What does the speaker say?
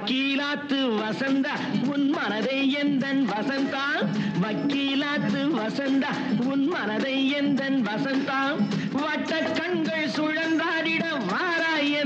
வக்கீலாத்து வசந்தா உன் மனதை எந்தன் வசந்தா வக்கீலாத்து வசந்தா உன் மனதை எந்தன் வசந்தா வட்ட கண்கள் சுழந்தாடிட வாராய்